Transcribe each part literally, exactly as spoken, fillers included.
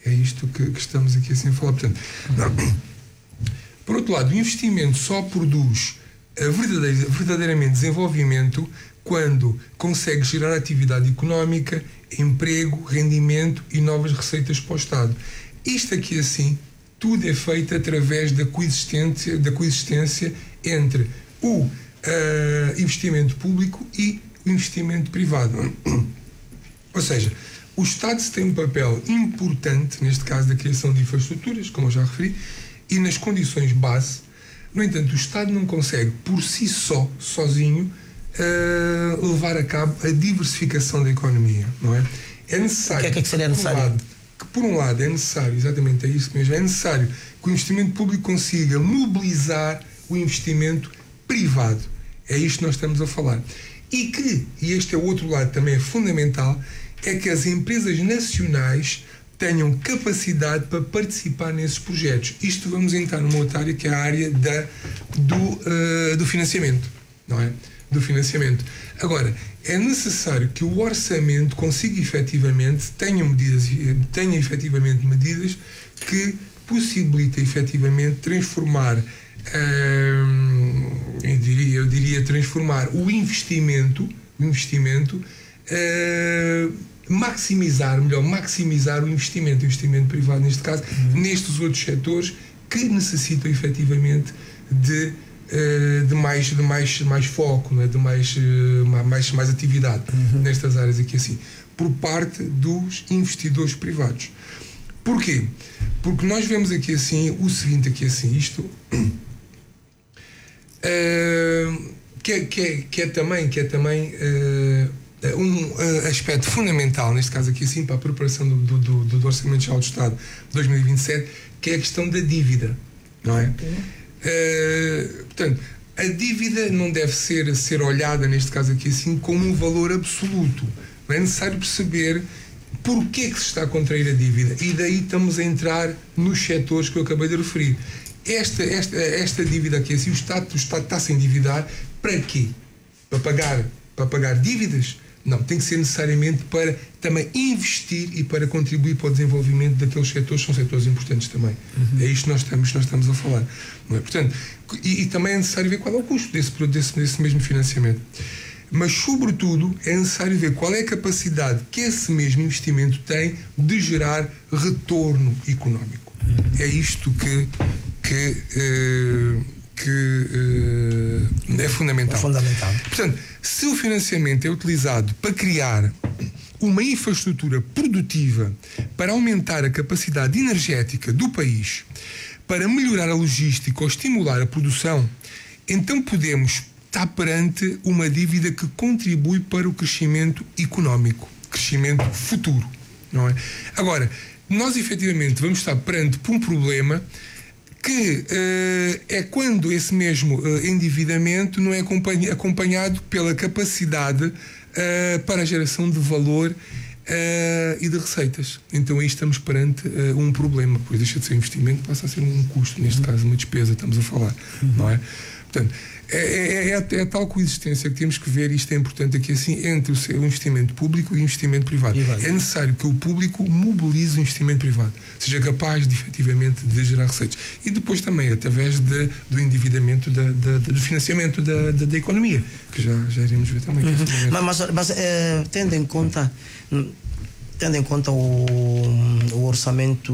É isto que, que estamos aqui assim a falar. Portanto, não. Por outro lado, o investimento só produz verdadeir, verdadeiramente desenvolvimento quando consegue gerar atividade económica, emprego, rendimento e novas receitas para o Estado. Isto aqui assim, tudo é feito através da coexistência, da coexistência entre o uh, investimento público e o investimento privado. Ou seja, o Estado tem um papel importante, neste caso da criação de infraestruturas, como eu já referi, e nas condições base. No entanto, o Estado não consegue, por si só, sozinho, uh, levar a cabo a diversificação da economia, não é? É necessário... O que é que seria necessário? Por um lado, que, por um lado, é necessário, exatamente, é isso mesmo, é necessário que o investimento público consiga mobilizar o investimento privado. É isto que nós estamos a falar. E que, e este é o outro lado também é fundamental, é que as empresas nacionais tenham capacidade para participar nesses projetos. Isto vamos entrar numa outra área que é a área da, do, uh, do financiamento, não é? Do financiamento. Agora, é necessário que o orçamento consiga efetivamente, tenha medidas, tenha efetivamente medidas que possibilitem efetivamente transformar, uh, eu, diria, eu diria transformar o investimento, o investimento uh, maximizar, melhor, maximizar o investimento, o investimento privado neste caso, uhum. nestes outros setores que necessitam efetivamente de, uh, de, mais, de mais, mais foco, né? de mais, uh, mais, mais atividade uhum. nestas áreas aqui assim, por parte dos investidores privados. Porquê? Porque nós vemos aqui assim, o seguinte aqui assim, isto uh, que, é, que, é, que é também, que é também uh, um uh, aspecto fundamental, neste caso aqui assim, para a preparação do, do, do, do Orçamento Geral do Estado de dois mil e vinte e sete, que é a questão da dívida, não é? Okay. Uh, portanto, a dívida não deve ser, ser olhada, neste caso aqui assim, como um valor absoluto. Não é necessário perceber porquê que se está a contrair a dívida, e daí estamos a entrar nos setores que eu acabei de referir. Esta, esta, esta dívida aqui assim, o Estado, o Estado está a se endividar para quê? Para pagar, para pagar dívidas? Não, tem que ser necessariamente para também investir e para contribuir para o desenvolvimento daqueles setores que são setores importantes também. Uhum. É isto que nós estamos, nós estamos a falar. Não é? Portanto, e, e também é necessário ver qual é o custo desse, desse, desse mesmo financiamento. Mas, sobretudo, é necessário ver qual é a capacidade que esse mesmo investimento tem de gerar retorno económico. Uhum. É isto que, que, uh, que uh, é fundamental. É fundamental. Portanto, se o financiamento é utilizado para criar uma infraestrutura produtiva, para aumentar a capacidade energética do país, para melhorar a logística ou estimular a produção, então podemos estar perante uma dívida que contribui para o crescimento económico, crescimento futuro, não é? Agora, nós efetivamente vamos estar perante um problema que uh, é quando esse mesmo uh, endividamento não é acompanhado pela capacidade uh, para a geração de valor uh, e de receitas. Então aí estamos perante uh, um problema, pois deixa de ser investimento, passa a ser um custo, neste caso uma despesa, estamos a falar, uhum. não é? Portanto, é, é, é, a, é a tal coexistência que temos que ver, isto é importante aqui assim, entre o, o investimento público e o investimento privado. privado. É necessário que o público mobilize o investimento privado, seja capaz de efetivamente de gerar receitas. E depois também através de, do endividamento, da, da, do financiamento da, da, da economia, que já, já iremos ver também. Uhum. É mas, mas, mas é, tendo em conta... Tendo em conta o, o orçamento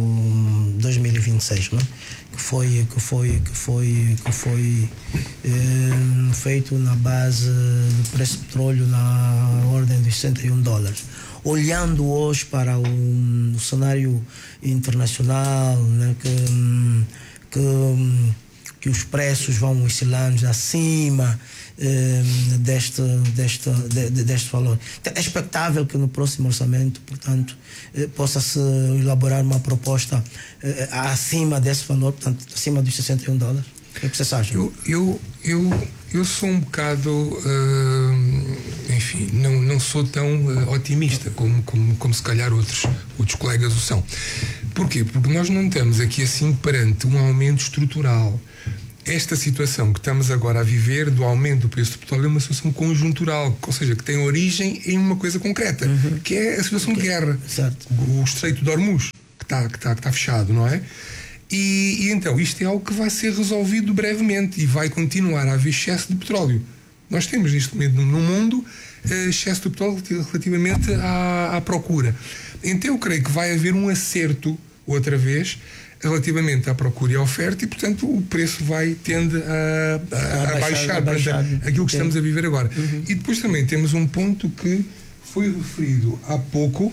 dois mil e vinte e seis, né? que foi que foi que foi que foi eh, feito na base do preço do petróleo na ordem de sessenta e um dólares. Olhando hoje para o, o cenário internacional, né? que, que que os preços vão oscilando acima eh, deste, deste, de, de, deste valor. Então, é expectável que no próximo orçamento, portanto, eh, possa-se elaborar uma proposta eh, acima desse valor, portanto, acima dos sessenta e um dólares. O que é que vocês acham? Eu, eu, eu, eu sou um bocado, uh, enfim, não, não sou tão uh, otimista como, como, como se calhar outros, outros colegas o são. Porquê? Porque nós não estamos aqui assim perante um aumento estrutural. Esta situação que estamos agora a viver do aumento do preço do petróleo é uma situação conjuntural, ou seja, que tem origem em uma coisa concreta, uhum. que é a situação okay. de guerra. Certo. O Estreito de Hormuz, que está que tá, que tá fechado, não é? E, e então isto é algo que vai ser resolvido brevemente e vai continuar a haver excesso de petróleo. Nós temos neste momento no mundo excesso de petróleo relativamente à, à procura. Então eu creio que vai haver um acerto outra vez relativamente à procura e à oferta, e portanto o preço vai tende a, a, a, a baixar, baixar aquilo que estamos a viver agora. Uhum. E depois também temos um ponto que foi referido há pouco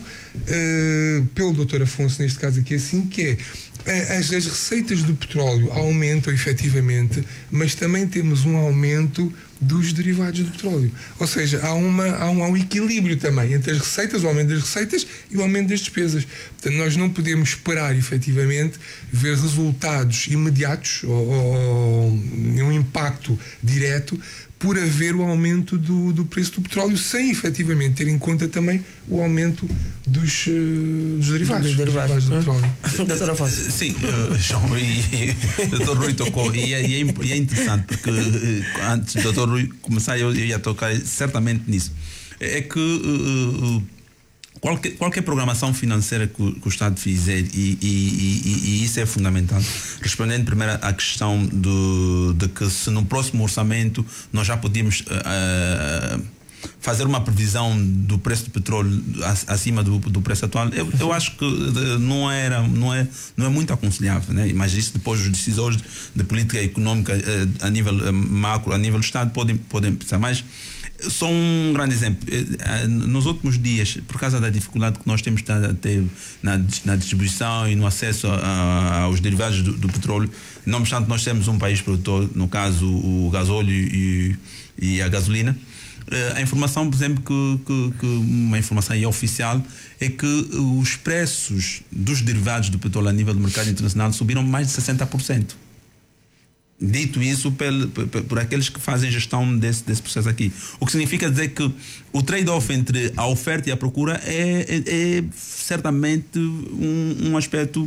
uh, pelo doutor Afonso, neste caso aqui assim, que é as, as receitas do petróleo aumentam efetivamente, mas também temos um aumento dos derivados do petróleo. Ou seja, há, uma, há, um, há um equilíbrio também entre as receitas, o aumento das receitas e o aumento das despesas. Portanto, nós não podemos esperar efetivamente ver resultados imediatos ou, ou um impacto direto por haver o aumento do, do preço do petróleo, sem efetivamente ter em conta também o aumento dos, uh, dos derivados, dos derivados do petróleo. doutor Afonso. Sim, uh, João e o doutor Rui tocou, e é, e é interessante, porque uh, antes do doutor Rui começar, eu, eu ia tocar certamente nisso. É que uh, uh, Qualquer, qualquer programação financeira que o, que o Estado fizer, e, e, e, e isso é fundamental, respondendo primeiro à questão do, de que se no próximo orçamento nós já podíamos uh, fazer uma previsão do preço do petróleo acima do, do preço atual, eu, eu acho que não, era, não, é, não é muito aconselhável, né? Mas isso depois os decisores de política econômica uh, a nível macro, a nível do Estado podem, podem pensar. Mas só um grande exemplo. Nos últimos dias, por causa da dificuldade que nós temos estado a ter na, na distribuição e no acesso a, a, aos derivados do, do petróleo, não obstante nós temos um país produtor, no caso o gasóleo e, e a gasolina, a informação, por exemplo, que, que, que uma informação aí oficial é que os preços dos derivados do petróleo a nível do mercado internacional subiram mais de sessenta por cento. Dito isso por, por, por aqueles que fazem gestão desse, desse processo aqui. O que significa dizer que o trade-off entre a oferta e a procura é, é, é certamente um, um aspecto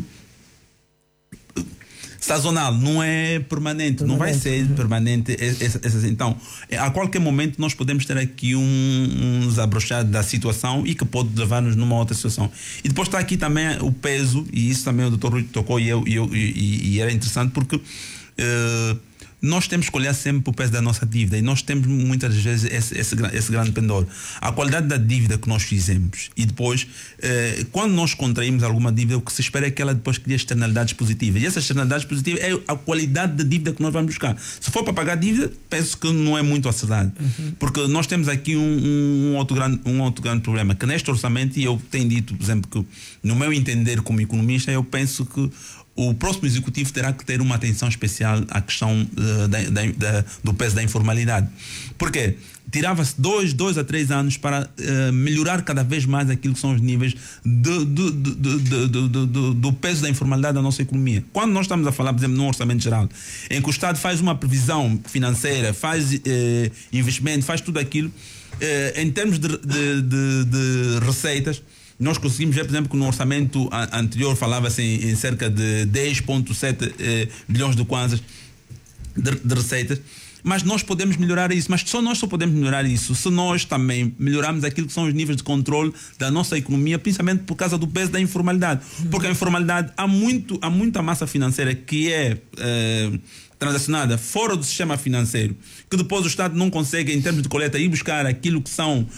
sazonal, não é permanente, permanente. Não vai ser permanente. Então, a qualquer momento nós podemos ter aqui um, um desabrochado da situação e que pode levar-nos numa outra situação. E depois está aqui também o peso, e isso também o doutor Rui tocou, e, eu, e, eu, e, e era interessante porque Uh, nós temos que olhar sempre o peso da nossa dívida, e nós temos muitas vezes esse, esse, esse grande pendor, a qualidade da dívida que nós fizemos, e depois uh, quando nós contraímos alguma dívida, o que se espera é que ela depois crie externalidades positivas, e essas externalidades positivas é a qualidade da dívida que nós vamos buscar. Se for para pagar dívida, penso que não é muito acertado, uhum. Porque nós temos aqui um, um, outro grande, um outro grande problema, que neste orçamento, e eu tenho dito, por exemplo, que no meu entender como economista, eu penso que o próximo executivo terá que ter uma atenção especial à questão uh, da, da, da, do peso da informalidade. Porquê? Tirava-se dois, dois a três anos para uh, melhorar cada vez mais aquilo que são os níveis do, do, do, do, do, do, do peso da informalidade da nossa economia. Quando nós estamos a falar, por exemplo, num orçamento geral, em que o Estado faz uma previsão financeira, faz uh, investimento, faz tudo aquilo, uh, em termos de, de, de, de receitas, nós conseguimos ver, por exemplo, que no orçamento anterior falava-se em, em cerca de dez vírgula sete eh, bilhões de kwanzas de, de receitas, mas nós podemos melhorar isso, mas só nós só podemos melhorar isso se nós também melhorarmos aquilo que são os níveis de controle da nossa economia, principalmente por causa do peso da informalidade, porque a informalidade, há, muito, há muita massa financeira que é eh, transacionada fora do sistema financeiro, que depois o Estado não consegue, em termos de coleta, ir buscar aquilo que são uh,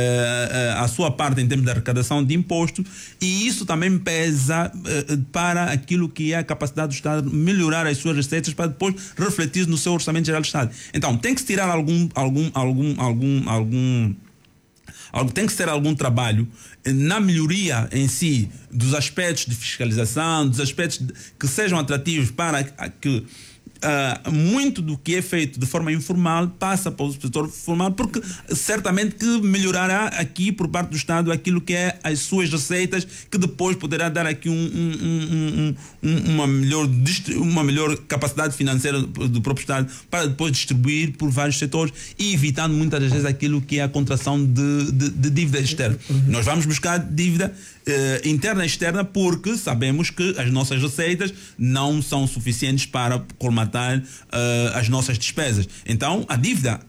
uh, a sua parte em termos de arrecadação de imposto, e isso também pesa uh, para aquilo que é a capacidade do Estado melhorar as suas receitas para depois refletir no seu orçamento geral do Estado. Então, tem que se tirar algum algum algum algum algum tem que ter algum trabalho na melhoria em si dos aspectos de fiscalização, dos aspectos de, que sejam atrativos para que Uh, muito do que é feito de forma informal passa para o setor formal, porque certamente que melhorará aqui por parte do Estado aquilo que é as suas receitas, que depois poderá dar aqui um, um, um, um, uma, melhor, uma melhor capacidade financeira do próprio Estado para depois distribuir por vários setores e evitando muitas vezes aquilo que é a contração de, de, de dívida externa. Uhum. Nós vamos buscar dívida Uh, interna e externa, porque sabemos que as nossas receitas não são suficientes para colmatar uh, as nossas despesas. Então, a dívida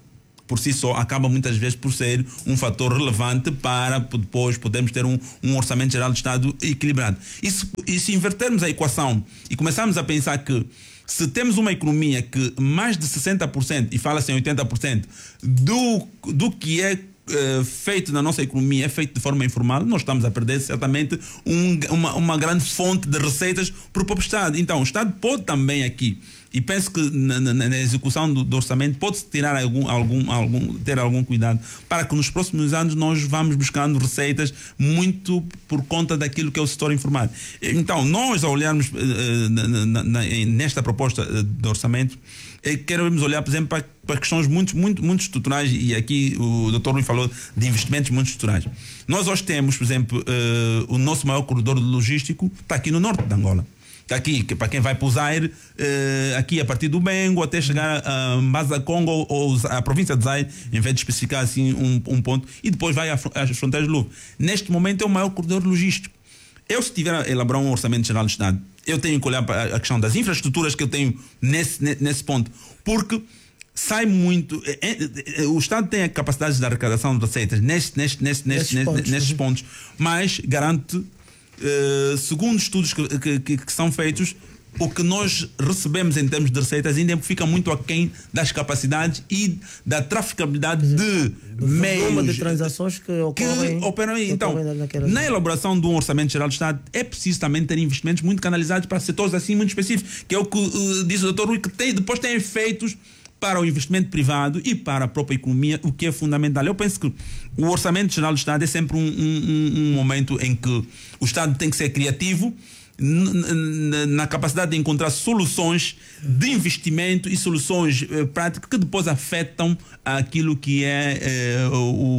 por si só, acaba muitas vezes por ser um fator relevante para depois podermos ter um, um orçamento geral do Estado equilibrado. E se, e se invertermos a equação e começarmos a pensar que se temos uma economia que mais de sessenta por cento, e fala-se em oitenta por cento, do, do que é Uh, feito na nossa economia é feito de forma informal, nós estamos a perder certamente um, uma, uma grande fonte de receitas para o próprio Estado. Então o Estado pode também aqui, e penso que na, na, na execução do, do orçamento pode-se tirar algum, algum, algum, ter algum cuidado para que nos próximos anos nós vamos buscando receitas muito por conta daquilo que é o setor informal. Então nós, ao olharmos uh, na, na, na, nesta proposta de orçamento, queremos olhar, por exemplo, para, para questões muito, muito, muito estruturais, e aqui o doutor Rui falou de investimentos muito estruturais. Nós hoje temos, por exemplo, uh, o nosso maior corredor logístico está aqui no norte de Angola. Está aqui, que para quem vai para o Zaire, uh, aqui a partir do Bengo até chegar a Mbaza Congo ou a província de Zaire, em vez de especificar assim um, um ponto, e depois vai às fronteiras de Luvo. Neste momento é o maior corredor logístico. Eu, se tiver a elaborar um orçamento geral do Estado, eu tenho que olhar para a questão das infraestruturas que eu tenho nesse, nesse ponto, porque sai muito. É, é, o Estado tem a capacidade de arrecadação de receitas neste, neste, neste, nestes, nestes, pontos, nestes pontos, mas garante, uh, segundo estudos que, que, que são feitos, o que nós recebemos em termos de receitas ainda fica muito aquém das capacidades e da traficabilidade de meios de transações que ocorrem, que operam aí. Que então, ocorrem na elaboração de um orçamento geral do Estado é preciso também ter investimentos muito canalizados para setores assim muito específicos, que é o que uh, diz o doutor Rui, que tem, depois tem efeitos para o investimento privado e para a própria economia, o que é fundamental. Eu penso que o orçamento geral do Estado é sempre um, um, um momento em que o Estado tem que ser criativo na capacidade de encontrar soluções de investimento e soluções eh, práticas que depois afetam aquilo que é eh,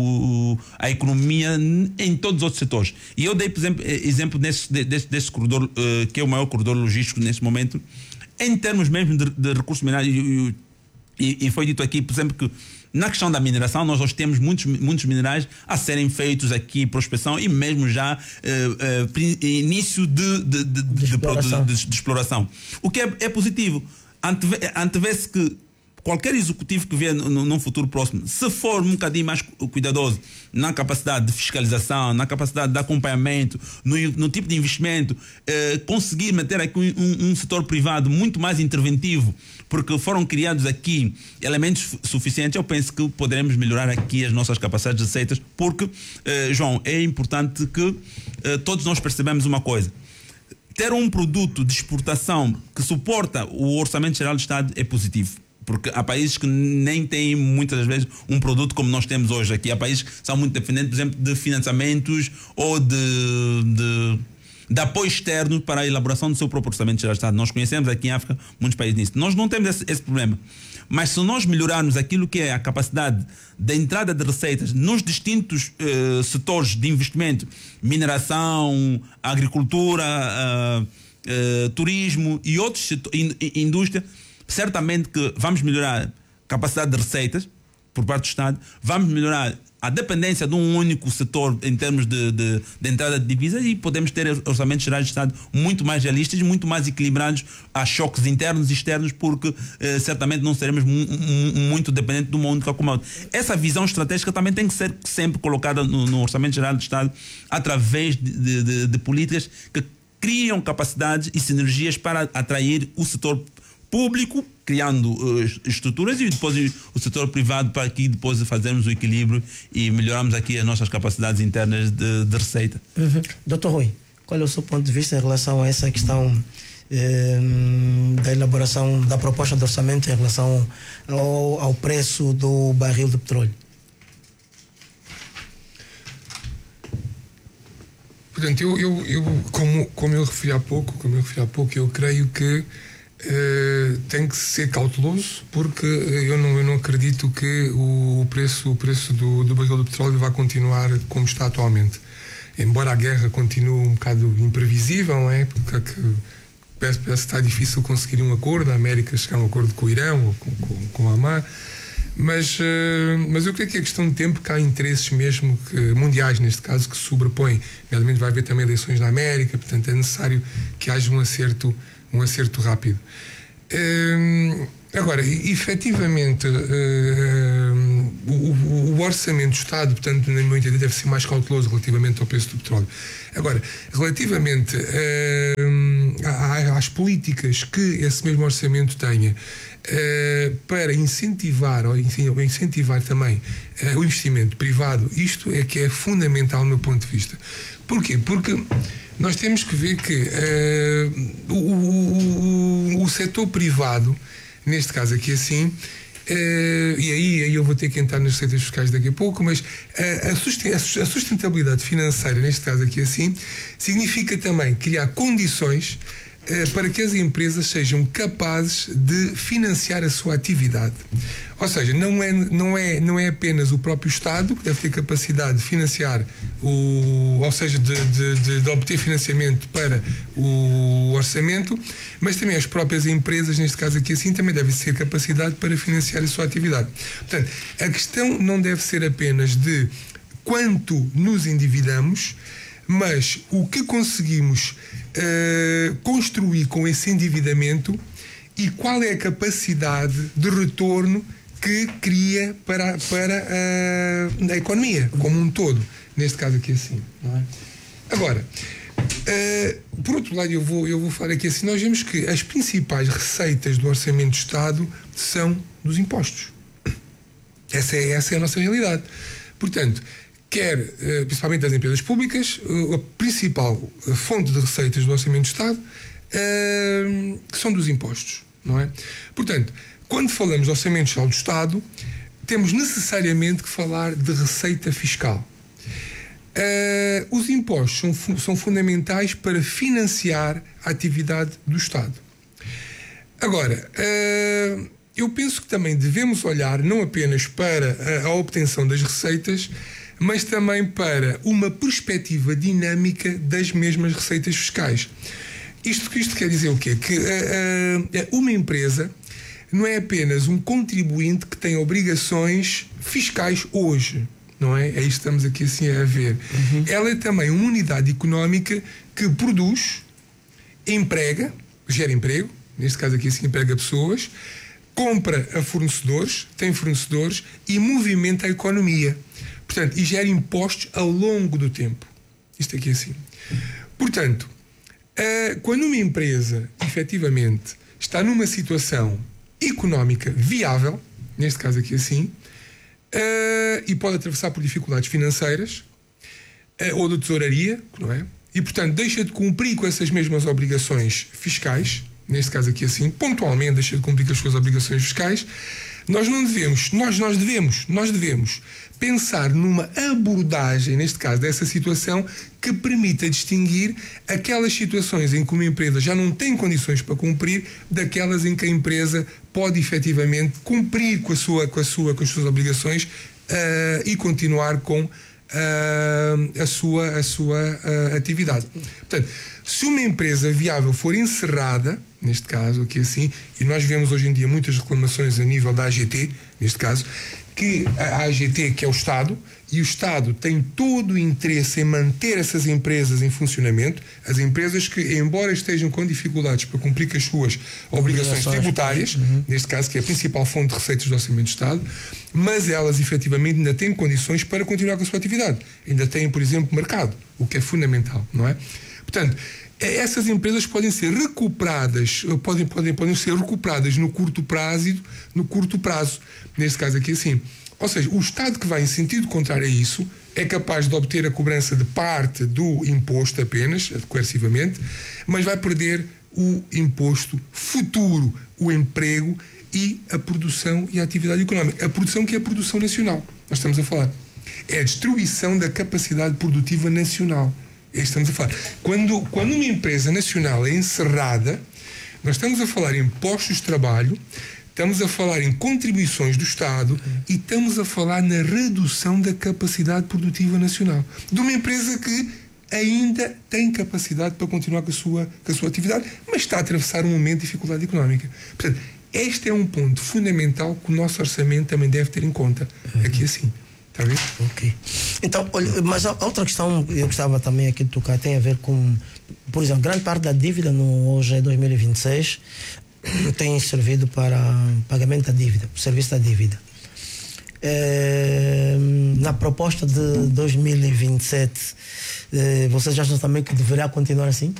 o, a economia em todos os outros setores. E eu dei, por exemplo, exemplo desse, desse, desse corredor, eh, que é o maior corredor logístico neste momento, em termos mesmo de, de recursos minerais. E, e, e foi dito aqui, por exemplo, que na questão da mineração, nós hoje temos muitos, muitos minerais a serem feitos aqui, prospecção e mesmo já uh, uh, início de, de, de, de, exploração. de, de, de exploração. O que é, é positivo. Anteve, antevê-se que qualquer executivo que vier no, num futuro próximo, se for um bocadinho mais cuidadoso na capacidade de fiscalização, na capacidade de acompanhamento, no, no tipo de investimento, eh, conseguir manter aqui um, um setor privado muito mais interventivo, porque foram criados aqui elementos suficientes, eu penso que poderemos melhorar aqui as nossas capacidades de receitas, porque, eh, João, é importante que eh, todos nós percebamos uma coisa. Ter um produto de exportação que suporta o Orçamento Geral do Estado é positivo. Porque há países que nem têm muitas vezes um produto como nós temos hoje aqui. Há países que são muito dependentes, por exemplo, de financiamentos ou de, de, de apoio externo para a elaboração do seu próprio orçamento geral do Estado. Nós conhecemos aqui em África muitos países nisso. Nós não temos esse, esse problema. Mas se nós melhorarmos aquilo que é a capacidade da entrada de receitas nos distintos uh, setores de investimento, mineração, agricultura, uh, uh, turismo e outros setores, in, in, indústria, certamente que vamos melhorar a capacidade de receitas por parte do Estado, vamos melhorar a dependência de um único setor em termos de, de, de entrada de divisas e podemos ter orçamentos gerais de Estado muito mais realistas, muito mais equilibrados a choques internos e externos, porque eh, certamente não seremos muito dependentes de uma única commodity. Essa visão estratégica também tem que ser sempre colocada no, no orçamento geral do Estado através de, de, de, de políticas que criam capacidades e sinergias para atrair o setor público, criando uh, estruturas, e depois o setor privado para aqui depois fazermos o equilíbrio e melhorarmos aqui as nossas capacidades internas de, de receita. Uhum. doutor Rui, qual é o seu ponto de vista em relação a essa questão eh, da elaboração da proposta de orçamento em relação ao, ao preço do barril de petróleo? Portanto, eu, eu, eu como, como eu referi há pouco, como eu referi há pouco, eu creio que Uh, tem que ser cauteloso, porque eu não, eu não acredito que o preço, o preço do, do barril de petróleo vá continuar como está atualmente. Embora a guerra continue um bocado imprevisível, não é? Porque parece, parece que está difícil conseguir um acordo, a América chegar a um acordo com o Irão ou com, com, com o Hamas, mas, uh, mas eu creio que é questão de tempo, que há interesses mesmo que, mundiais, neste caso, que se sobrepõem. Realmente vai haver também eleições na América, portanto é necessário que haja um acerto um acerto rápido. Uh, agora, efetivamente, uh, o, o, o orçamento do Estado, portanto, na minha entender, deve ser mais cauteloso relativamente ao preço do petróleo. Agora, relativamente uh, às políticas que esse mesmo orçamento tenha uh, para incentivar, ou enfim, incentivar também uh, o investimento privado, isto é que é fundamental do meu ponto de vista. Porquê? Porque nós temos que ver que uh, o, o, o, o setor privado, neste caso aqui assim, Uh, e aí, aí eu vou ter que entrar nas receitas fiscais daqui a pouco, mas uh, a sustentabilidade financeira, neste caso aqui assim, significa também criar condições uh, para que as empresas sejam capazes de financiar a sua atividade. Ou seja, não é, não é, não é apenas o próprio Estado que deve ter capacidade de financiar, o, ou seja, de, de, de, de obter financiamento para o orçamento, mas também as próprias empresas, neste caso aqui assim, também devem ter capacidade para financiar a sua atividade. Portanto, a questão não deve ser apenas de quanto nos endividamos, mas o que conseguimos uh, construir com esse endividamento e qual é a capacidade de retorno que cria para, para a, a economia como um todo, neste caso aqui assim, não é? Agora, uh, por outro lado, eu vou, eu vou falar aqui assim, nós vemos que as principais receitas do Orçamento do Estado são dos impostos. Essa é, essa é a nossa realidade. Portanto, quer, uh, principalmente das empresas públicas, uh, a principal fonte de receitas do Orçamento do Estado uh, são dos impostos, não é? Portanto, quando falamos de Orçamento Geral do Estado, temos necessariamente que falar de receita fiscal. Uh, os impostos são, fu- são fundamentais para financiar a atividade do Estado. Agora, uh, eu penso que também devemos olhar não apenas para a, a obtenção das receitas, mas também para uma perspectiva dinâmica das mesmas receitas fiscais. Isto, isto quer dizer o quê? Que uh, uh, uma empresa não é apenas um contribuinte que tem obrigações fiscais hoje, não é? É isto que estamos aqui assim a ver. Uhum. Ela é também uma unidade económica que produz, emprega, gera emprego, neste caso aqui assim emprega pessoas, compra a fornecedores, tem fornecedores e movimenta a economia. Portanto, e gera impostos ao longo do tempo. Isto aqui assim. Portanto, uh, quando uma empresa, efetivamente, está numa situação económica viável, neste caso aqui assim, uh, e pode atravessar por dificuldades financeiras uh, ou de tesouraria, não é? E, portanto, deixa de cumprir com essas mesmas obrigações fiscais, neste caso aqui assim, pontualmente deixa de cumprir com as suas obrigações fiscais, nós não devemos, nós, nós devemos, nós devemos pensar numa abordagem, neste caso, dessa situação que permita distinguir aquelas situações em que uma empresa já não tem condições para cumprir daquelas em que a empresa pode efetivamente cumprir com, a sua, com, a sua, com as suas obrigações uh, e continuar com uh, a sua, a sua uh, atividade. Portanto, se uma empresa viável for encerrada, neste caso aqui assim, e nós vemos hoje em dia muitas reclamações a nível da A G T, neste caso, que a A G T, que é o Estado, e o Estado tem todo o interesse em manter essas empresas em funcionamento, as empresas que, embora estejam com dificuldades para cumprir com as suas obrigações tributárias, uhum. neste caso, que é a principal fonte de receitas do Orçamento do Estado, mas elas efetivamente ainda têm condições para continuar com a sua atividade. Ainda têm, por exemplo, mercado, o que é fundamental, não é? Portanto, essas empresas podem ser recuperadas, podem, podem, podem ser recuperadas no curto prazo, no curto prazo, neste caso aqui assim. Ou seja, o Estado que vai em sentido contrário a isso é capaz de obter a cobrança de parte do imposto apenas, coercivamente, mas vai perder o imposto futuro, o emprego e a produção e a atividade económica. A produção que é a produção nacional, nós estamos a falar. É a destruição da capacidade produtiva nacional. Estamos a falar. Quando, quando uma empresa nacional é encerrada, nós estamos a falar em postos de trabalho, estamos a falar em contribuições do Estado uhum. e estamos a falar na redução da capacidade produtiva nacional. De uma empresa que ainda tem capacidade para continuar com a sua, com a sua atividade, mas está a atravessar um momento de dificuldade económica. Portanto, este é um ponto fundamental que o nosso orçamento também deve ter em conta. Uhum. Aqui assim. Ok. Então, olha, mas a outra questão eu gostava também aqui de tocar tem a ver com, por exemplo, grande parte da dívida no hoje é dois mil e vinte e seis tem servido para pagamento da dívida, o serviço da dívida. É, na proposta de dois mil e vinte e sete, é, vocês acham também que deverá continuar assim?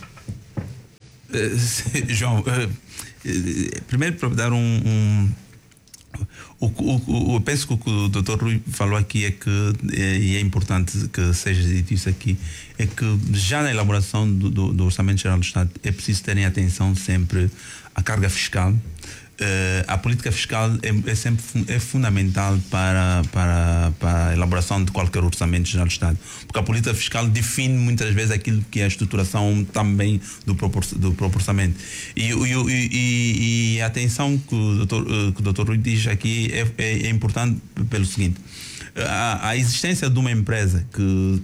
Uh, João, uh, uh, primeiro para dar um, um o, o, o, eu penso que o que o doutor Rui falou aqui é que, é, e é importante que seja dito isso aqui, é que já na elaboração do, do, do Orçamento Geral do Estado é preciso terem atenção sempre à carga fiscal. Uh, a política fiscal é, é sempre é fundamental para, para, para a elaboração de qualquer orçamento geral do Estado, porque a política fiscal define muitas vezes aquilo que é a estruturação também do próprio, do próprio orçamento. E, e, e, e a atenção que o doutor, que o doutor Rui diz aqui é, é, é importante pelo seguinte: a, a existência de uma empresa que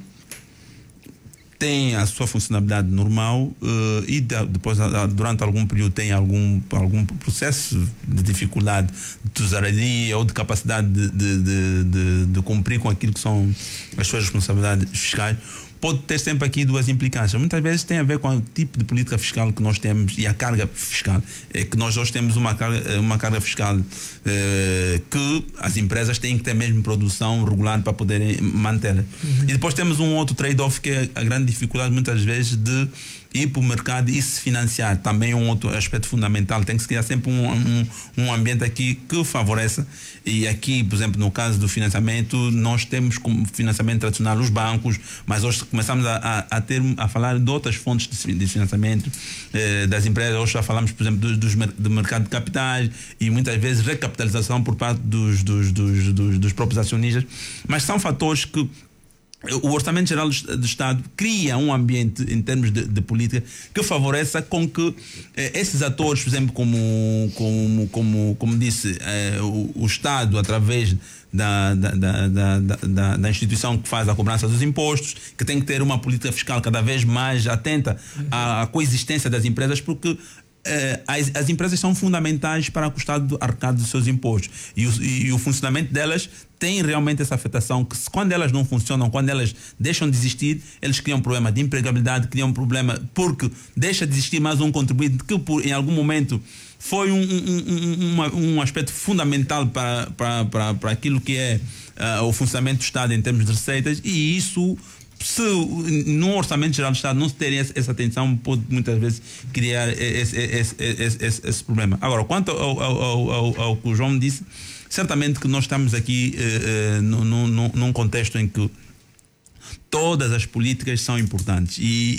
tem a sua funcionalidade normal uh, e da, depois, durante algum período, tem algum, algum processo de dificuldade de tesouraria ou de capacidade de, de, de, de, de cumprir com aquilo que são as suas responsabilidades fiscais, pode ter sempre aqui duas implicâncias. Muitas vezes tem a ver com o tipo de política fiscal que nós temos e a carga fiscal. É que nós hoje temos uma carga, uma carga fiscal eh, que as empresas têm que ter mesmo produção regular para poderem manter. Uhum. E depois temos um outro trade-off que é a grande dificuldade muitas vezes de ir para o mercado e se financiar. Também é um outro aspecto fundamental. Tem que se criar sempre um, um, um ambiente aqui que favoreça. E aqui, por exemplo, no caso do financiamento, nós temos como financiamento tradicional os bancos, mas hoje começamos a, a, a, ter, a falar de outras fontes de, de financiamento eh, das empresas. Hoje já falamos, por exemplo, do, dos, do mercado de capitais e muitas vezes recapitalização por parte dos, dos, dos, dos, dos próprios acionistas. Mas são fatores que o Orçamento Geral do Estado cria um ambiente em termos de, de política que favoreça com que eh, esses atores, por exemplo, como, como, como, como disse, eh, o, o Estado, através da, da, da, da, da, da instituição que faz a cobrança dos impostos, que tem que ter uma política fiscal cada vez mais atenta à, à coexistência das empresas, porque Uh, as, as empresas são fundamentais para que o Estado arrecade dos seus impostos e o, e, e o funcionamento delas tem realmente essa afetação que se, quando elas não funcionam, quando elas deixam de existir, eles criam um problema de empregabilidade, criam um problema porque deixa de existir mais um contribuinte que por, em algum momento foi um, um, um, um aspecto fundamental para, para, para, para aquilo que é uh, o funcionamento do Estado em termos de receitas, e isso, se no Orçamento Geral do Estado não se ter essa atenção, pode muitas vezes criar esse, esse, esse, esse, esse problema. Agora, quanto ao, ao, ao, ao que o João disse, certamente que nós estamos aqui uh, num, num, num contexto em que todas as políticas são importantes e,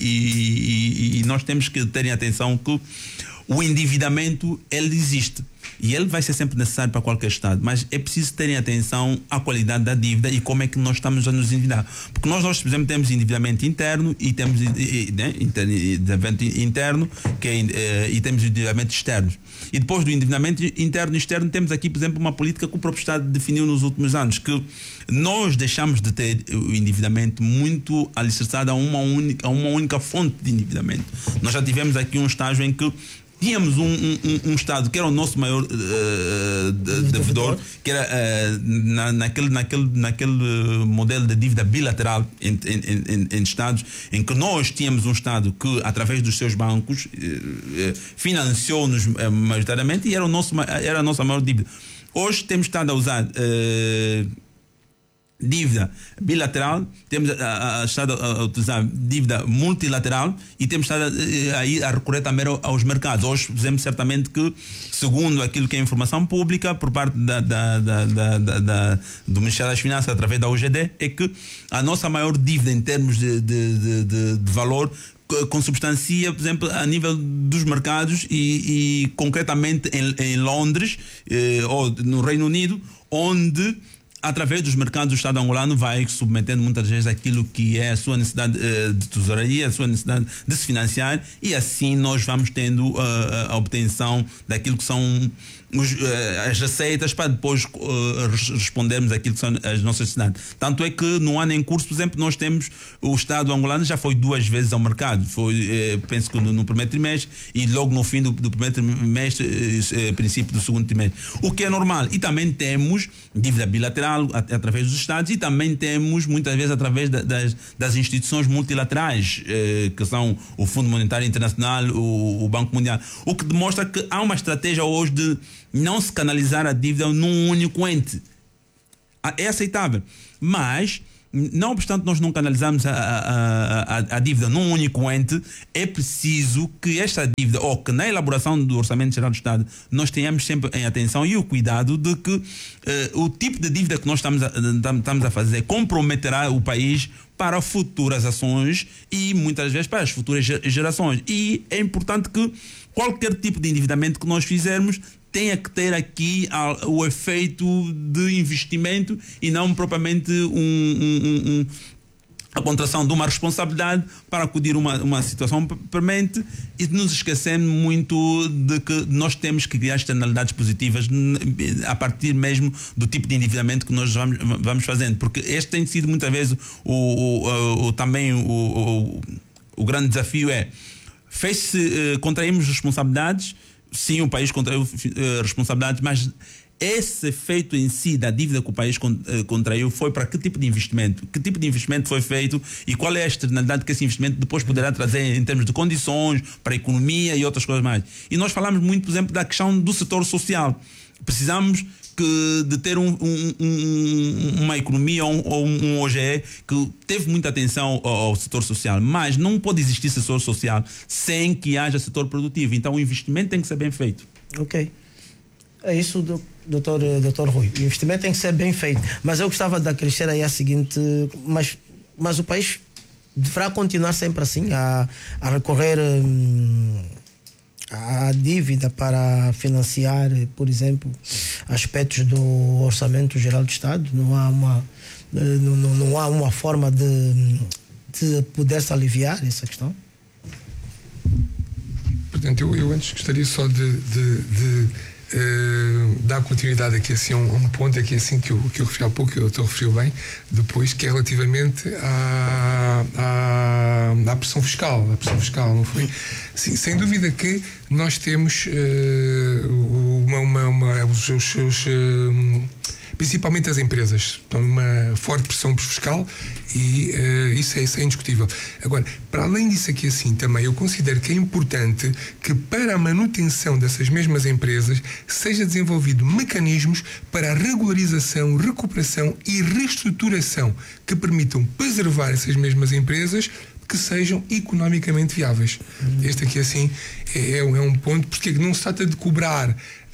e, e, e nós temos que ter atenção que o endividamento, ele existe e ele vai ser sempre necessário para qualquer Estado, mas é preciso terem atenção à qualidade da dívida e como é que nós estamos a nos endividar, porque nós, nós por exemplo, temos endividamento interno e temos né, endividamento interno que é, e temos endividamento externo, e depois do endividamento interno e externo temos aqui, por exemplo, uma política que o próprio Estado definiu nos últimos anos, que nós deixamos de ter o endividamento muito alicerçado a uma única, a uma única fonte de endividamento. Nós já tivemos aqui um estágio em que tínhamos um, um, um Estado que era o nosso maior uh, devedor, que era uh, na, naquele, naquele, naquele modelo de dívida bilateral entre, entre, entre Estados, em que nós tínhamos um Estado que, através dos seus bancos, uh, financiou-nos uh, majoritariamente e era, o nosso, era a nossa maior dívida. Hoje temos estado a usar uh, dívida bilateral, temos a, a, a estado a utilizar dívida multilateral e temos estado a, a ir a recorrer também aos mercados. Hoje dizemos certamente que, segundo aquilo que é informação pública por parte da, da, da, da, da, da, do Ministério das Finanças através da O G D, é que a nossa maior dívida em termos de, de, de, de, de valor consubstancia, por exemplo, a nível dos mercados e, e concretamente em, em Londres eh, ou no Reino Unido, onde através dos mercados, o Estado angolano vai submetendo muitas vezes aquilo que é a sua necessidade uh, de tesouraria, a sua necessidade de se financiar, e assim nós vamos tendo uh, a obtenção daquilo que são os, uh, as receitas para depois uh, respondermos aquilo que são as nossas necessidades. Tanto é que no ano em curso, por exemplo, nós temos o Estado angolano já foi duas vezes ao mercado. Foi, uh, penso que no, no primeiro trimestre e logo no fim do, do primeiro trimestre, uh, uh, princípio do segundo trimestre. O que é normal. E também temos dívida bilateral, Nacional, através dos Estados, e também temos, muitas vezes, através da, das, das instituições multilaterais, eh, que são o Fundo Monetário Internacional, o, o Banco Mundial. O que demonstra que há uma estratégia hoje de não se canalizar a dívida num único ente. É aceitável. Mas, não obstante nós não canalizarmos a, a, a, a dívida num único ente, é preciso que esta dívida, ou que na elaboração do Orçamento Geral do Estado, nós tenhamos sempre em atenção e o cuidado de que eh, o tipo de dívida que nós estamos a, estamos a fazer comprometerá o país para futuras ações e muitas vezes para as futuras gerações. E é importante que qualquer tipo de endividamento que nós fizermos tenha que ter aqui uh, o efeito de investimento e não propriamente um, um, um, a contração de uma responsabilidade para acudir a uma, uma situação premente, e nos esquecendo muito de que nós temos que criar externalidades positivas a partir mesmo do tipo de endividamento que nós vamos, vamos fazendo, porque este tem sido muitas vezes o, o, o, o também o, o, o grande desafio é fez-se, uh, contraímos responsabilidades. Sim, o país contraiu uh, responsabilidades, mas esse efeito em si da dívida que o país contraiu foi para que tipo de investimento? Que tipo de investimento foi feito e qual é a externalidade que esse investimento depois poderá trazer em termos de condições para a economia e outras coisas mais? E nós falamos muito, por exemplo, da questão do setor social. Precisamos que, de ter um, um, um, uma economia ou um, um O G E que teve muita atenção ao, ao setor social, mas não pode existir setor social sem que haja setor produtivo. Então o investimento tem que ser bem feito. Ok. É isso, doutor, doutor Rui. O investimento tem que ser bem feito. Mas eu gostava de acrescentar aí a seguinte, mas, mas o país deverá continuar sempre assim, a, a recorrer hum, à dívida para financiar, por exemplo, aspectos do Orçamento Geral do Estado. Não há uma, não, não, não há uma forma de, de poder-se aliviar essa questão? Portanto, eu, eu antes gostaria só de... de, de Uh, dar continuidade aqui assim a um, um ponto aqui assim que eu, que eu referi há pouco, que eu estou a referir bem depois, que é relativamente à, à, à pressão fiscal à pressão fiscal, não foi? Sim, sem dúvida que nós temos uh, uma, uma, uma os, os, os, uh, principalmente as empresas, uma forte pressão fiscal e uh, isso, é, isso é indiscutível. Agora, para além disso aqui assim também, eu considero que é importante que para a manutenção dessas mesmas empresas seja desenvolvido mecanismos para a regularização, recuperação e reestruturação que permitam preservar essas mesmas empresas que sejam economicamente viáveis. Uhum. Este aqui assim é, é um ponto, porque não se trata de cobrar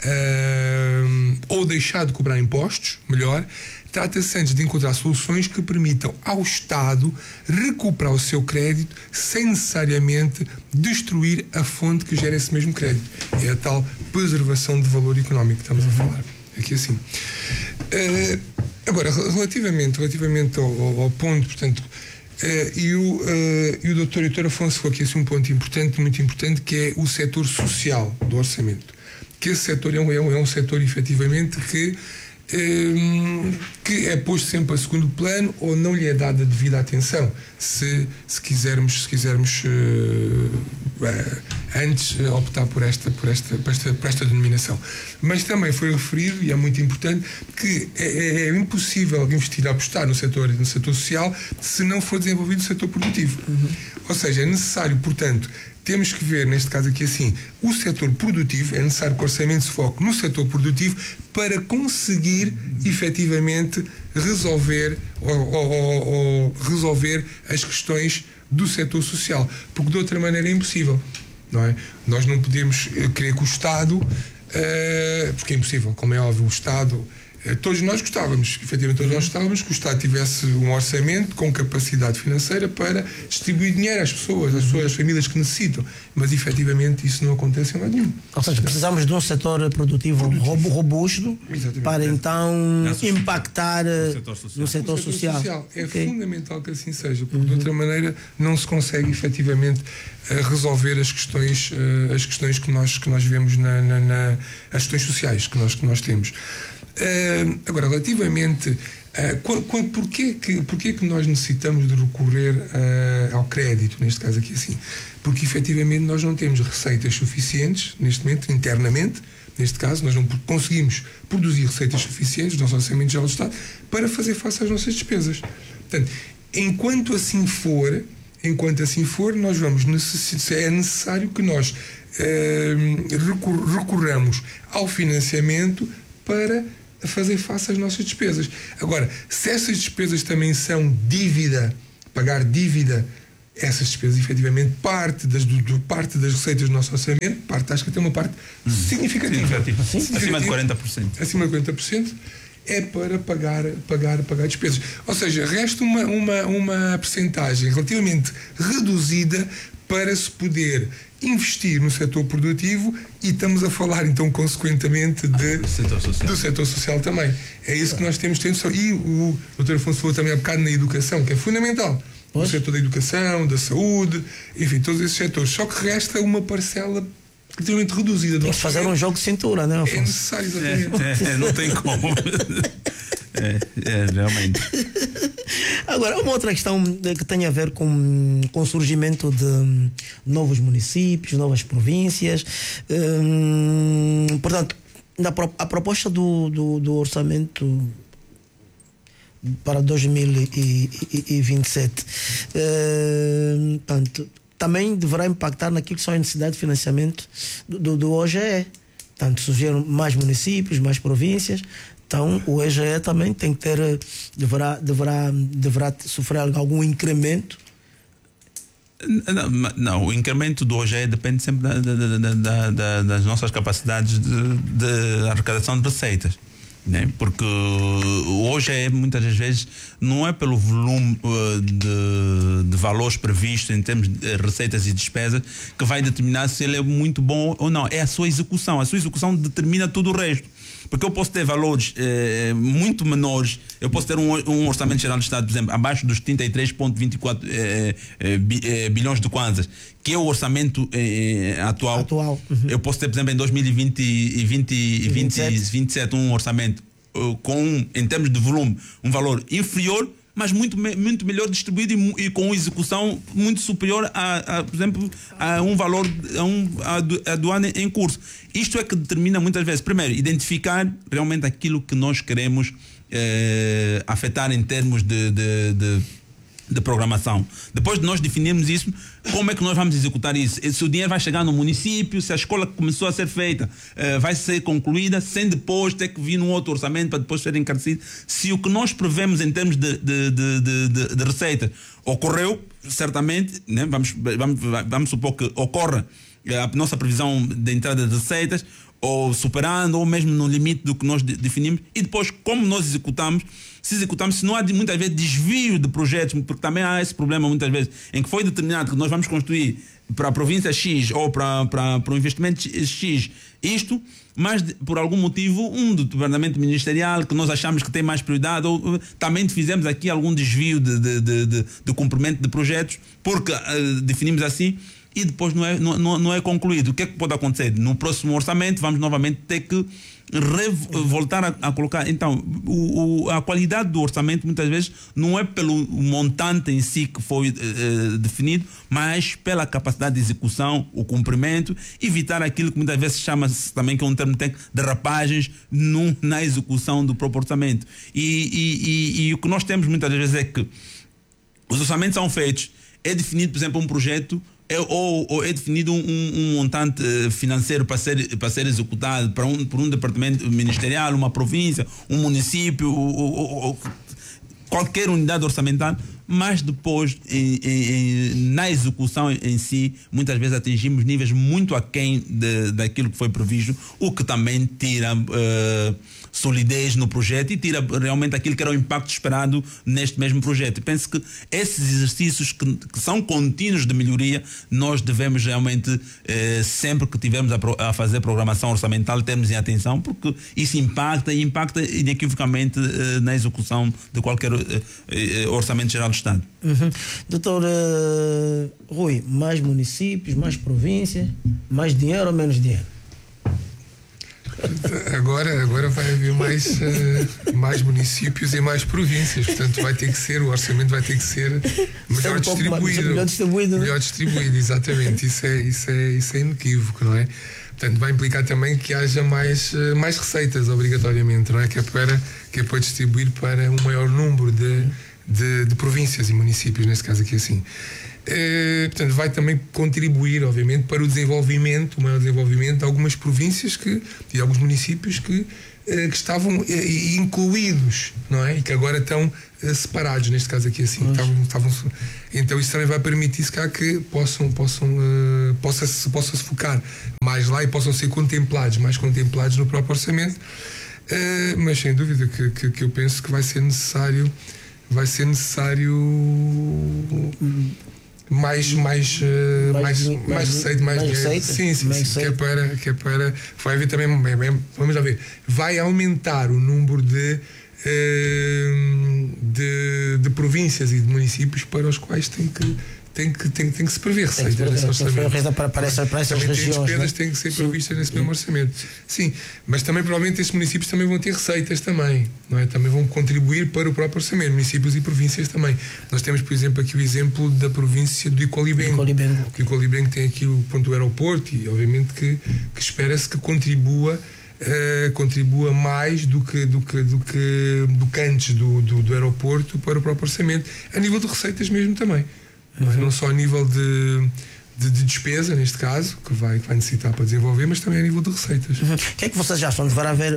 uh, ou deixar de cobrar impostos, melhor, trata-se antes de encontrar soluções que permitam ao Estado recuperar o seu crédito sem necessariamente destruir a fonte que gera esse mesmo crédito. É a tal preservação de valor económico que estamos a falar. Aqui assim. Uh, agora, relativamente, relativamente ao, ao, ao ponto, portanto, Uh, e, o, uh, e o doutor Heitor Afonso falou aqui assim, um ponto importante, muito importante, que é o setor social do orçamento. Que esse setor é um, é um, é um setor, efetivamente, que, um, que é posto sempre a segundo plano ou não lhe é dada devida atenção, se, se quisermos, se quisermos uh, uh, antes uh, optar por esta, por, esta, por, esta, por esta denominação. Mas também foi referido, e é muito importante, que é, é, é impossível investir, apostar no setor, no setor social se não for desenvolvido o setor produtivo. Uhum. Ou seja, é necessário, portanto, temos que ver, neste caso aqui assim, o setor produtivo, é necessário que o orçamento se foque no setor produtivo para conseguir efetivamente resolver ou, ou, ou, ou resolver as questões do setor social, porque de outra maneira é impossível, não é? Nós não podemos querer que o Estado, uh, porque é impossível, como é óbvio, o Estado, uh, todos nós gostávamos, efetivamente todos nós gostávamos que o Estado tivesse um orçamento com capacidade financeira para distribuir dinheiro às pessoas, às pessoas, às famílias que necessitam, mas efetivamente isso não acontece em lado nenhum. Ou seja, precisamos de um setor produtivo, produtivo. robusto, exatamente, para então é. impactar no setor social. No setor setor social. social. É okay. fundamental que assim seja, porque uhum. de outra maneira não se consegue efetivamente resolver as questões, as questões que nós, que nós vemos na, na, na as questões sociais que nós, que nós temos. Uh, agora, relativamente Uh, porquê, que, porquê que nós necessitamos de recorrer uh, ao crédito, neste caso aqui assim? Porque efetivamente nós não temos receitas suficientes, neste momento, internamente, neste caso, nós não conseguimos produzir receitas suficientes do nosso Orçamento Geral do Estado para fazer face às nossas despesas. Portanto, enquanto assim for, enquanto assim for, nós vamos necess- é necessário que nós uh, recor- recorramos ao financiamento para fazer face às nossas despesas. Agora, se essas despesas também são dívida, pagar dívida, essas despesas, efetivamente, parte das, do, do, parte das receitas do nosso orçamento, parte, acho que tem uma parte hum. significativa, significativa. significativa. Acima de quarenta por cento. Acima de quarenta por cento é para pagar, pagar, pagar despesas. Ou seja, resta uma, uma, uma percentagem relativamente reduzida para se poder investir no setor produtivo, e estamos a falar então consequentemente de, ah, setor social. do setor social também. É isso que nós temos de ter. E o doutor Afonso falou também há bocado na educação, que é fundamental. O setor da educação, da saúde, enfim, todos esses setores. Só que resta uma parcela relativamente reduzida. Tem que fazer um jogo de cintura, não é, Afonso? É necessário, exatamente. É, é, não tem como. É, é, realmente. Agora, uma outra questão que tem a ver com, com o surgimento de novos municípios, novas províncias. Hum, portanto, na, a proposta do, do, do orçamento para dois mil e vinte e sete, hum, portanto, também deverá impactar naquilo que são as necessidades de financiamento do, do, do O G E. Portanto, surgiram mais municípios, mais províncias. Então, o E G E também tem que ter, deverá, deverá, deverá sofrer algum incremento? Não, não, o incremento do O G E depende sempre da, da, da, da, da, das nossas capacidades de, de arrecadação de receitas, né? Porque o O G E muitas das vezes não é pelo volume uh, de, de valores previstos em termos de receitas e despesas que vai determinar se ele é muito bom ou não. É a sua execução. A sua execução determina tudo o resto. Porque eu posso ter valores eh, muito menores, eu posso ter um, um orçamento geral do Estado, por exemplo, abaixo dos trinta e três vírgula vinte e quatro eh, eh, bilhões de kwanzas, que é o orçamento eh, atual. atual. Uhum. Eu posso ter, por exemplo, em dois mil e vinte e vinte e vinte e vinte e sete um orçamento uh, com, em termos de volume, um valor inferior, mas muito, muito melhor distribuído e, e com execução muito superior a, a por exemplo, a um valor, a, um, a, a do ano em curso. Isto é que determina muitas vezes, primeiro, identificar realmente aquilo que nós queremos eh, afetar em termos de, de, de, de programação. Depois de nós definirmos isso, como é que nós vamos executar isso? Se o dinheiro vai chegar no município, se a escola que começou a ser feita uh, vai ser concluída, sem depois ter que vir num outro orçamento para depois ser encarecido. Se o que nós prevemos em termos de, de, de, de, de, de receita ocorreu, certamente, né? vamos, vamos, vamos supor que ocorra a nossa previsão de entrada de receitas, ou superando, ou mesmo no limite do que nós de, definimos, e depois como nós executamos, se executamos, se não há muitas vezes desvio de projetos, porque também há esse problema muitas vezes, em que foi determinado que nós vamos construir para a província X ou para, para, para o investimento X isto, mas de, por algum motivo um do departamento ministerial que nós achamos que tem mais prioridade, ou também fizemos aqui algum desvio de, de, de, de, de cumprimento de projetos, porque uh, definimos assim, e depois não é, não, não é concluído. O que é que pode acontecer? No próximo orçamento vamos novamente ter que voltar a, a colocar. Então, o, o, a qualidade do orçamento muitas vezes não é pelo montante em si que foi eh, definido, mas pela capacidade de execução, o cumprimento, evitar aquilo que muitas vezes chama-se também, que é um termo técnico, derrapagens num, na execução do próprio orçamento. E, e, e, e o que nós temos muitas vezes é que os orçamentos são feitos, é definido, por exemplo, um projeto, É, ou, ou é definido um, um montante financeiro para ser, para ser executado para um, por um departamento ministerial, uma província, um município, ou, ou, ou, qualquer unidade orçamental, mas depois em, em, na execução em si, muitas vezes atingimos níveis muito aquém de, daquilo que foi previsto, o que também tira uh, solidez no projeto e tira realmente aquilo que era o impacto esperado neste mesmo projeto. Eu penso que esses exercícios que, que são contínuos de melhoria, nós devemos realmente, eh, sempre que tivermos a, pro, a fazer programação orçamental, termos em atenção, porque isso impacta e impacta inequivocamente eh, na execução de qualquer eh, orçamento geral do Estado. Uhum. Doutor uh, Rui, mais municípios, mais províncias, mais dinheiro ou menos dinheiro? Agora, agora vai haver mais, uh, mais municípios e mais províncias, portanto vai ter que ser, o orçamento vai ter que ser melhor, um distribuído, melhor distribuído. Melhor distribuído, exatamente. Isso é, isso é, isso é inequívoco, não é? Portanto, vai implicar também que haja mais, uh, mais receitas, obrigatoriamente, não é? Que é para, que é para distribuir para um maior número de, de, de províncias e municípios, neste caso aqui assim. Uh, portanto, vai também contribuir, obviamente, para o desenvolvimento, o maior desenvolvimento de algumas províncias que, e alguns municípios que, uh, que estavam uh, incluídos, não é? E que agora estão uh, separados, neste caso aqui assim. Estavam, estavam, então isso também vai permitir, se calhar, que possam, possam, uh, possa, se, possa se focar mais lá e possam ser contemplados, mais contemplados no próprio orçamento. Uh, mas sem dúvida que, que, que eu penso que vai ser necessário, vai ser necessário mais mais uh, mais, mais, mais, mais receita, mais, mais receita, sim, sim, mais sim que é para que é para vai haver também, vamos lá ver, vai aumentar o número de uh, de, de províncias e de municípios para os quais tem que tem que, tem, tem que se prever receitas nesse orçamento. Para, para, essa, para essas também regiões, tem despesas né? têm que ser previstas nesse mesmo orçamento. Sim, mas também provavelmente esses municípios também vão ter receitas também, não é? Também vão contribuir para o próprio orçamento, municípios e províncias também. Nós temos, por exemplo, aqui o exemplo da província do Icolibengo. Que o Icolibengo tem aqui o ponto do aeroporto e obviamente que, que espera-se que contribua uh, contribua mais do que, do que, do que, do que antes do, do, do aeroporto para o próprio orçamento, a nível de receitas mesmo também. Não, é? Não só a nível de, de, de despesa, neste caso, que vai, que vai necessitar para desenvolver, mas também a nível de receitas. Uhum. O que é que vocês acham? Deverá haver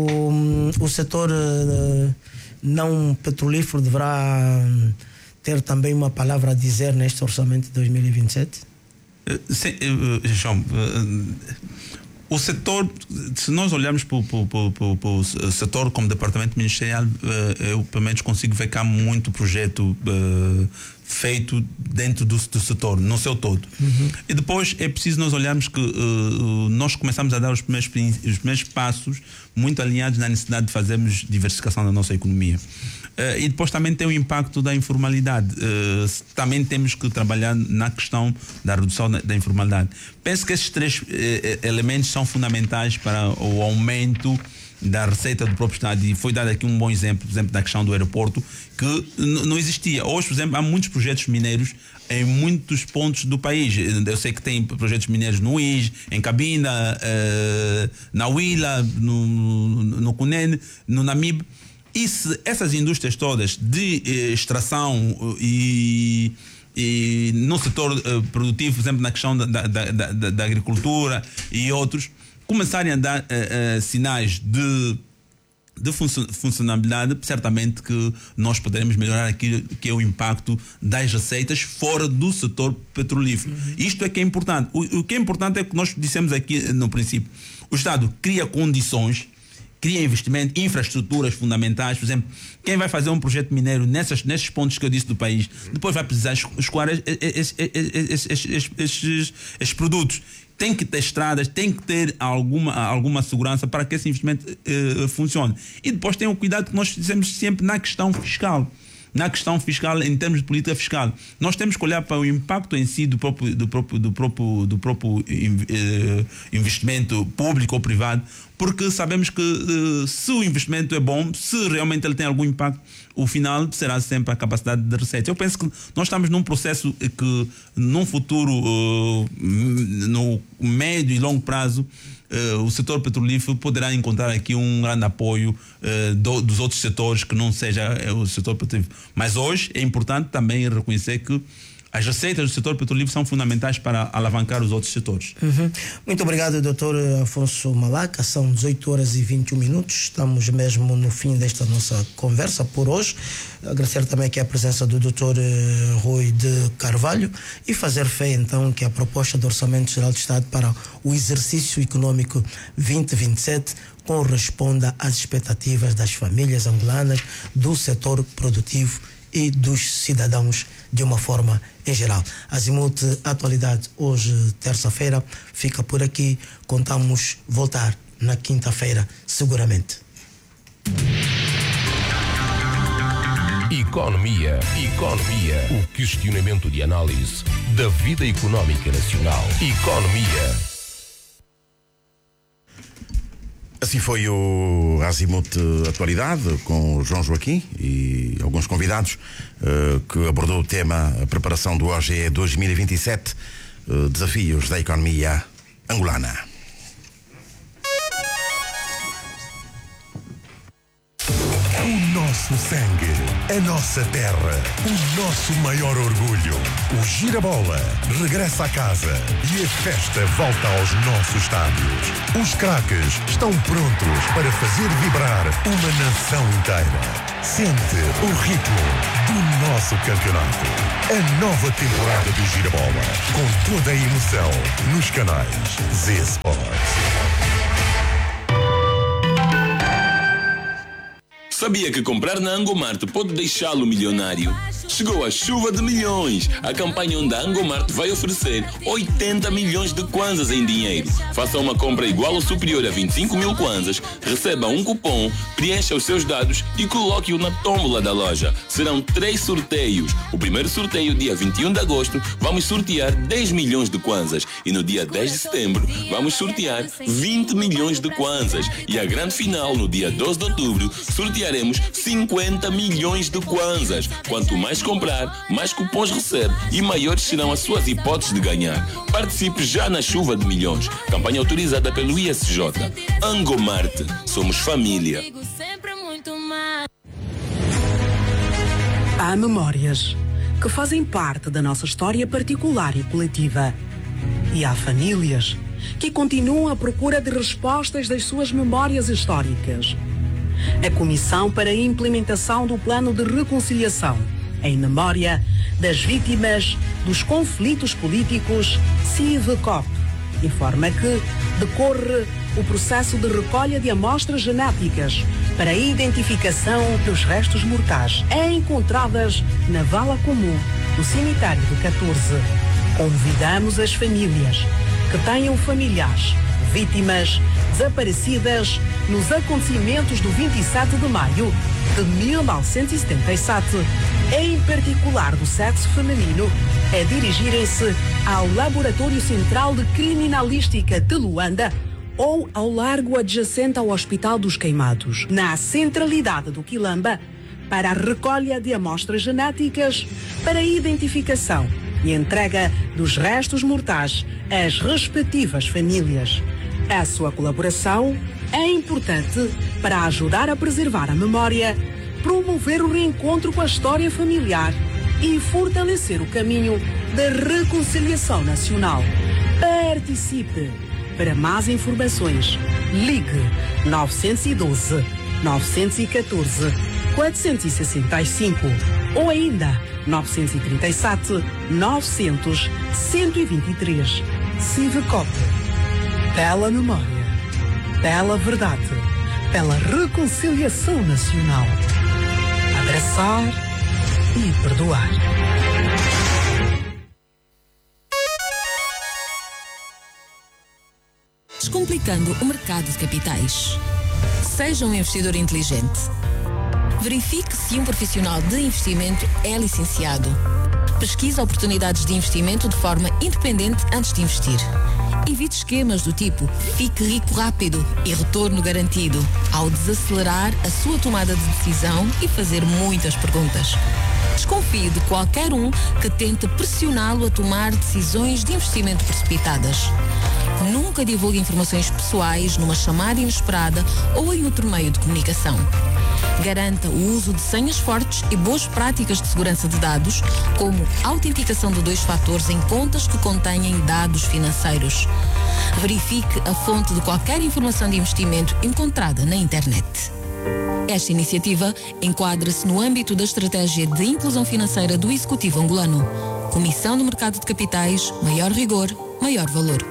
o, o setor uh, não petrolífero deverá ter também uma palavra a dizer neste orçamento de dois mil e vinte e sete? Uh, sim, uh, João, uh, o setor, se nós olharmos para o setor como departamento ministerial, uh, eu pelo menos consigo ver que há muito projeto uh, feito dentro do, do setor, no seu todo. Uhum. E depois é preciso nós olharmos que uh, nós começamos a dar os primeiros, os primeiros passos muito alinhados na necessidade de fazermos diversificação da nossa economia. Uh, e depois também tem o impacto da informalidade. Uh, também temos que trabalhar na questão da redução da, da informalidade. Penso que esses três uh, elementos são fundamentais para o aumento da receita do próprio Estado, e foi dado aqui um bom exemplo, por exemplo, da questão do aeroporto, que não existia. Hoje, por exemplo, há muitos projetos mineiros em muitos pontos do país. Eu sei que tem projetos mineiros no I S, em Cabinda, uh, na Huila, no, no, no Cunene, no Namibe. E se essas indústrias todas de eh, extração uh, e, e no setor uh, produtivo, por exemplo, na questão da, da, da, da, da agricultura e outros, começarem a dar uh, uh, sinais de, de funcio- funcionabilidade, certamente que nós poderemos melhorar aquilo que é o impacto das receitas fora do setor petrolífero. Uhum. Isto é que é importante. O, o que é importante é que nós dissemos aqui no princípio. O Estado cria condições, cria investimento, infraestruturas fundamentais. Por exemplo, quem vai fazer um projeto mineiro nessas, nesses pontos que eu disse do país, depois vai precisar escoar esses, esses, esses, esses produtos. Tem que ter estradas, tem que ter alguma, alguma segurança para que esse investimento uh, funcione. E depois tem o cuidado que nós dizemos sempre na questão fiscal. Na questão fiscal, em termos de política fiscal, nós temos que olhar para o impacto em si do próprio, do próprio, do próprio, do próprio uh, investimento público ou privado, porque sabemos que uh, se o investimento é bom, se realmente ele tem algum impacto, o final será sempre a capacidade de receita. Eu penso que nós estamos num processo que, num futuro, uh, no médio e longo prazo, Uh, o setor petrolífero poderá encontrar aqui um grande apoio uh, do, dos outros setores que não seja uh, o setor petrolífero. Mas hoje é importante também reconhecer que as receitas do setor petrolífero são fundamentais para alavancar os outros setores. Uhum. Muito obrigado, doutor Afonso Malaca. São dezoito horas e vinte e um minutos. Estamos mesmo no fim desta nossa conversa por hoje. Agradecer também aqui a presença do doutor Rui de Carvalho e fazer fé, então, que a proposta do Orçamento Geral do Estado para o exercício econômico vinte vinte e sete corresponda às expectativas das famílias angolanas, do setor produtivo e dos cidadãos de uma forma em geral. Azimuth Atualidade, hoje, terça-feira, fica por aqui. Contamos voltar na quinta-feira, seguramente. Economia. Economia. O questionamento de análise da vida económica nacional. Economia. Assim foi o Azimuth Atualidade com o João Joaquim e alguns convidados uh, que abordou o tema a preparação do O G E dois mil e vinte e sete, uh, desafios da economia angolana. O nosso sangue, a nossa terra, o nosso maior orgulho. O Girabola regressa a casa e a festa volta aos nossos estádios. Os craques estão prontos para fazer vibrar uma nação inteira. Sente o ritmo do nosso campeonato. A nova temporada do Girabola, com toda a emoção, nos canais Z Sports. Sabia que comprar na Angomart pode deixá-lo milionário? Chegou a chuva de milhões, a campanha onde a Angomart vai oferecer oitenta milhões de kwanzas em dinheiro. Faça uma compra igual ou superior a vinte e cinco mil kwanzas, receba um cupom, preencha os seus dados e coloque-o na tómbola da loja. Serão três sorteios. O primeiro sorteio, dia vinte e um de agosto, vamos sortear dez milhões de kwanzas. E no dia dez de setembro, vamos sortear vinte milhões de kwanzas. E a grande final, no dia doze de outubro, sortearemos cinquenta milhões de kwanzas. Quanto mais comprar, mais cupons recebe e maiores serão as suas hipóteses de ganhar. Participe já na chuva de milhões. Campanha autorizada pelo I S J. Angomart. Somos família. Há memórias que fazem parte da nossa história particular e coletiva. E há famílias que continuam à procura de respostas das suas memórias históricas. A Comissão para a Implementação do Plano de Reconciliação em memória das vítimas dos conflitos políticos, CIVCOP, informa que decorre o processo de recolha de amostras genéticas para a identificação dos restos mortais encontradas na vala comum do cemitério do catorze. Convidamos as famílias que tenham familiares, vítimas desaparecidas nos acontecimentos do vinte e sete de maio de mil novecentos e setenta e sete, em particular do sexo feminino, a dirigirem-se ao Laboratório Central de Criminalística de Luanda ou ao largo adjacente ao Hospital dos Queimados, na centralidade do Quilamba, para a recolha de amostras genéticas para a identificação e entrega dos restos mortais às respectivas famílias. A sua colaboração é importante para ajudar a preservar a memória, promover o reencontro com a história familiar e fortalecer o caminho da reconciliação nacional. Participe! Para mais informações, ligue nove um dois, nove um quatro, quatro seis cinco ou ainda nove três sete, nove zero zero, um dois três. CIVCOP. Pela memória, pela verdade, pela reconciliação nacional. Abraçar e perdoar. Descomplicando o mercado de capitais. Seja um investidor inteligente. Verifique se um profissional de investimento é licenciado. Pesquise oportunidades de investimento de forma independente antes de investir. Evite esquemas do tipo fique rico rápido e retorno garantido ao desacelerar a sua tomada de decisão e fazer muitas perguntas. Desconfie de qualquer um que tente pressioná-lo a tomar decisões de investimento precipitadas. Nunca divulgue informações pessoais numa chamada inesperada ou em outro meio de comunicação. Garanta o uso de senhas fortes e boas práticas de segurança de dados, como autenticação de dois fatores em contas que contenham dados financeiros. Verifique a fonte de qualquer informação de investimento encontrada na internet. Esta iniciativa enquadra-se no âmbito da Estratégia de Inclusão Financeira do Executivo Angolano. Comissão do Mercado de Capitais, maior rigor, maior valor.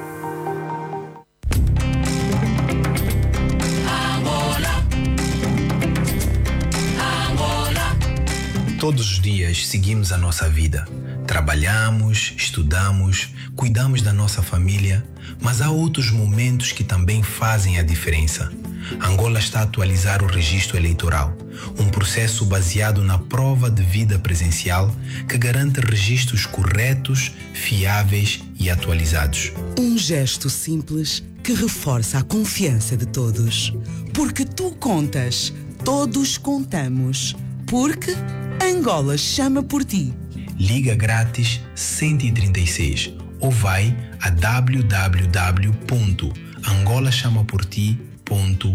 Todos os dias seguimos a nossa vida. Trabalhamos, estudamos, cuidamos da nossa família, mas há outros momentos que também fazem a diferença. Angola está a atualizar o registro eleitoral, um processo baseado na prova de vida presencial que garante registros corretos, fiáveis e atualizados. Um gesto simples que reforça a confiança de todos. Porque tu contas, todos contamos. Porque Angola chama por ti. Liga grátis cento e trinta e seis ou vai a w w w ponto angola chama por ti ponto